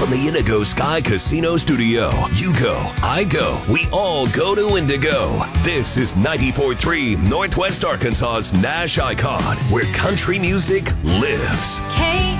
from the Indigo Sky Casino Studio. You go, I go, we all go to Indigo. This is 94.3 Northwest Arkansas's Nash Icon, where country music lives. KMOX.